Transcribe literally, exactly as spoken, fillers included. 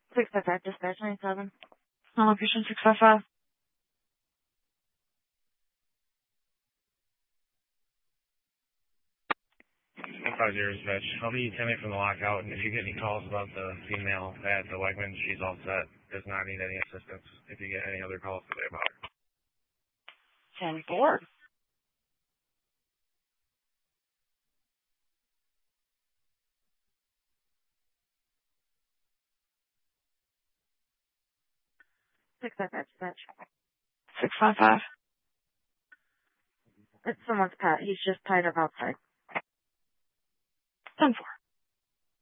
six five five, dispatch nine seven. On location six five five. one five zero dispatch. I'll be ten minutes from the lockout, and if you get any calls about the female at the Wegman, she's all set. Does not need any assistance. If you get any other calls today about her. ten four. six five five, dispatch. six five five. It's someone's pet. He's just tied up outside. ten four.